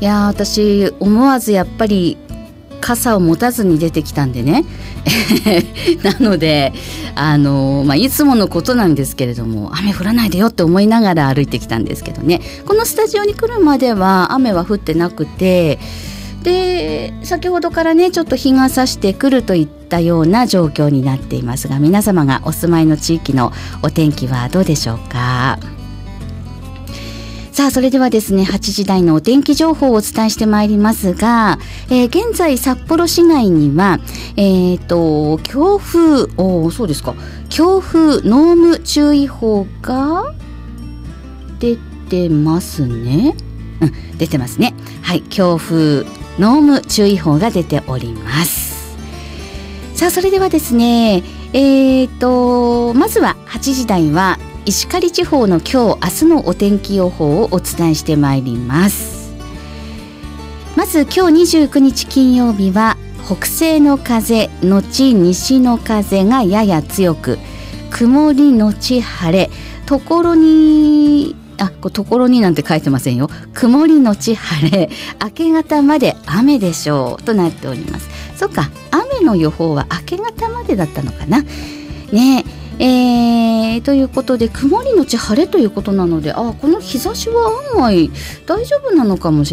や私思わずやっぱり傘を持たずに出てきたんでねなのでいつものことなんですけれども、雨降らないでよって思いながら歩いてきたんですけどね、このスタジオに来るまでは雨は降ってなくて、で先ほどからねちょっと日が差してくるといったような状況になっていますが、皆様がお住まいの地域のお天気はどうでしょうか。さあそれではですね、8時台のお天気情報をお伝えしてまいりますが、現在札幌市内には強風濃霧注意報が出てますね。出てますね。はい、強風濃霧注意報が出ております。さあそれではですね、まずは8時台は石狩地方の今日明日のお天気予報をお伝えしてまいります。まず今日29日金曜日は北西の風のち西の風がやや強く、曇りのち晴れ、ところになんて書いてませんよ。曇りのち晴れ、明け方まで雨でしょうとなっております。そっか、雨の予報は明け方までだったのかなね。ということで曇りのち晴れということなので、この日差しは案外大丈夫なのかもしれない